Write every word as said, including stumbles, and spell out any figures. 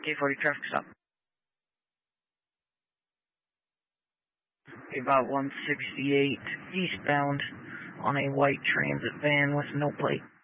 K forty traffic stop. About one sixty-eight eastbound on a white transit van with no plate.